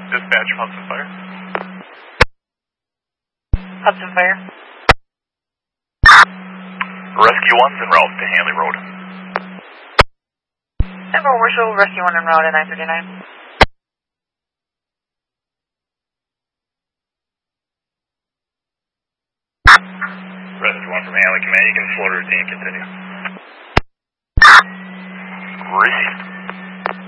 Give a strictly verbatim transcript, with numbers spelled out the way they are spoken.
Dispatch, Hudson Fire. Hudson Fire. Rescue one's en route to Hanley Road. Denver Commercial, Rescue one en route at nine thirty-nine. Rescue one from Hanley Command, you can float routine, continue. Received.